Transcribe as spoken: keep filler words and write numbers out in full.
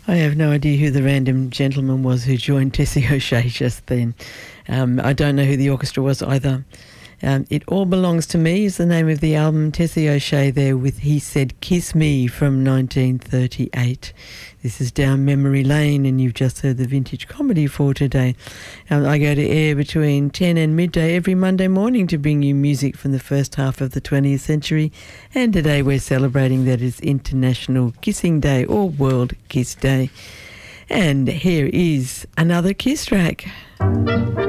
I have no idea who the random gentleman was who joined Tessie O'Shea just then. Um, I don't know who the orchestra was either. Um, It All Belongs to Me is the name of the album. Tessie O'Shea there with He Said Kiss Me from nineteen thirty-eight. This is Down Memory Lane, and you've just heard the Vintage Comedy for today. Um, I go to air between ten and midday every Monday morning to bring you music from the first half of the twentieth century. And today we're celebrating that it's International Kissing Day, or World Kiss Day. And here is another Kiss track.